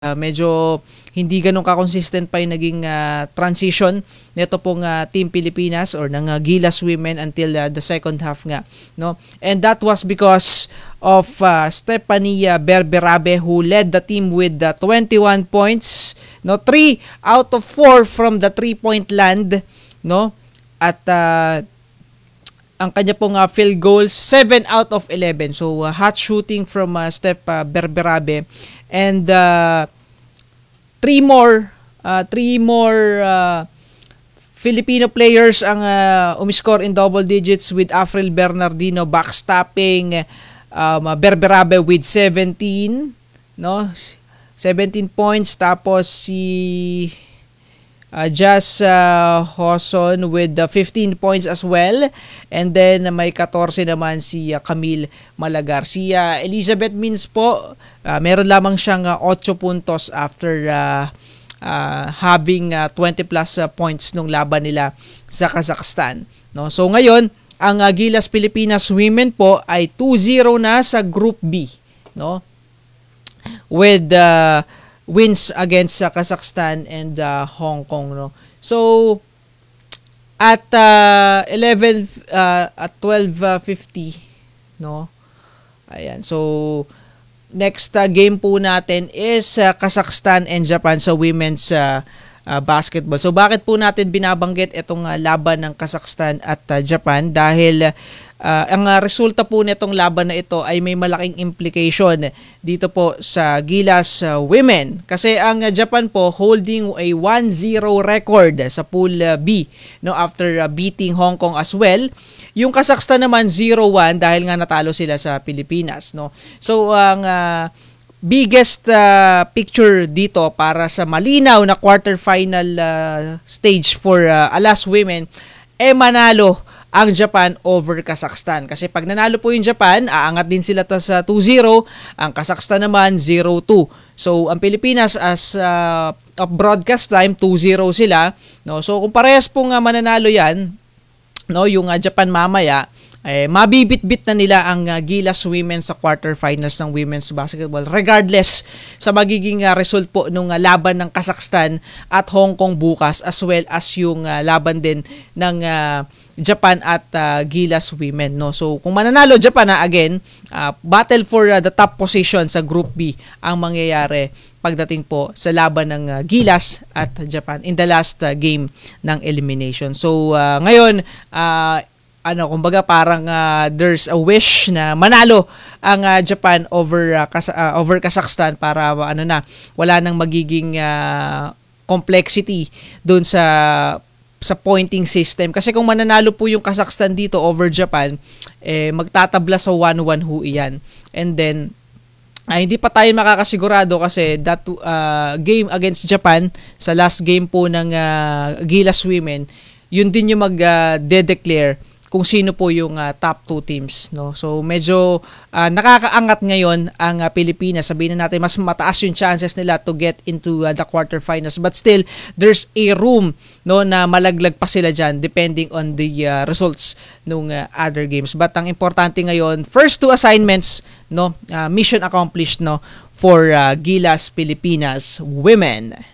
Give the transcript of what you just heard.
medyo hindi ganun ka-consistent pa yung naging transition nito pong Team Pilipinas or ng Gilas Women until the second half nga, no? And that was because of Stephanie Berberabe, who led the team with 21 points, no? 3 out of 4 from the 3-point land, no? At ang kanya pong field goals, 7 out of 11. So, hot shooting from Steph Berberabe. And 3 more Filipino players ang umiscore in double digits, with Afril Bernardino backstopping Berberabe with 17, no? 17 points. Tapos si Jazz Hoson with 15 points as well. And then may 14 naman si Camille Malagar. Si Elizabeth Mins po, meron lamang siyang 8 puntos after having 20 plus points nung laban nila sa Kazakhstan, no? So ngayon, ang Gilas Pilipinas Women po ay 2-0 na sa Group B, no? With wins against Kazakhstan and Hong Kong, no? So at 12:50, no? Ayan. So next game po natin is Kazakhstan and Japan sa women's basketball. So bakit po natin binabanggit itong laban ng Kazakhstan at Japan? Dahil ang resulta po nitong laban na ito ay may malaking implication dito po sa Gilas Women. Kasi ang Japan po holding a 1-0 record sa Pool B, no, after beating Hong Kong as well. Yung Kazakhstan naman 0-1 dahil nga natalo sila sa Pilipinas, no. So ang biggest picture dito para sa malinaw na quarterfinal stage for Alas Women, manalo ang Japan over Kazakhstan. Kasi pag nanalo po yung Japan, aangat din sila sa 2-0, ang Kazakhstan naman 0-2. So ang Pilipinas as of broadcast time 2-0 sila, no. So kung parehas pong mananalo yan, no, yung Japan mamaya, mabibit-bit na nila ang Gilas Women sa quarterfinals ng women's basketball, regardless sa magiging result po nung laban ng Kazakhstan at Hong Kong bukas, as well as yung laban din ng Japan at Gilas Women, no. So kung mananalo Japan, again, battle for the top position sa Group B ang mangyayari pagdating po sa laban ng Gilas at Japan in the last game ng elimination. So ngayon, kumbaga parang there's a wish na manalo ang Japan over Kazakhstan para wala nang magiging complexity doon sa pointing system. Kasi kung mananalo po yung Kazakhstan dito over Japan, magtatabla sa 1-1 ho iyan. And then hindi pa tayo makakasigurado kasi that game against Japan, sa last game po ng Gilas Women, yun din yung mag-declare kung sino po yung top 2 teams, no. So medyo nakakaangat ngayon ang Pilipinas. Sabihin na natin mas mataas yung chances nila to get into the quarterfinals, but still there's a room, no, na malaglag pa sila diyan depending on the results nung other games. But ang importante ngayon, first 2 assignments, no, mission accomplished, no, for Gilas Pilipinas Women.